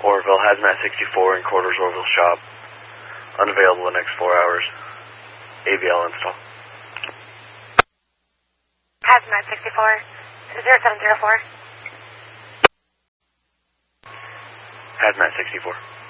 Orville, Hazmat 64 in Quarters Orville shop. Unavailable the next 4 hours. AVL install. Hazmat 64, 0704. Hazmat 64.